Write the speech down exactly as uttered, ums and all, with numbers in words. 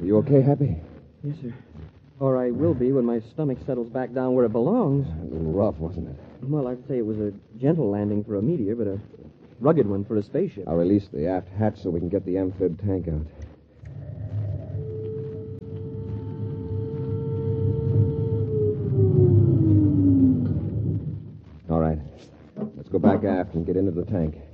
Are you okay, Happy? Yes, sir. Or I will be when my stomach settles back down where it belongs. A little rough, wasn't it? Well, I'd say it was a gentle landing for a meteor, but a rugged one for a spaceship. I'll release the aft hatch so we can get the amphib tank out. All right. Let's go back aft and get into the tank.